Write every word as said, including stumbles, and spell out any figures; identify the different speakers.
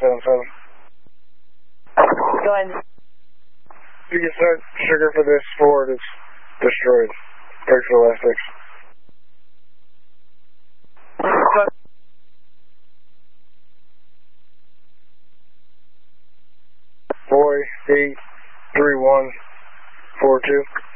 Speaker 1: seven seven.
Speaker 2: Go ahead.
Speaker 1: You can start sugar for this Ford. It's destroyed. Brakes for elastics. Boy, eight, three, one, four, two.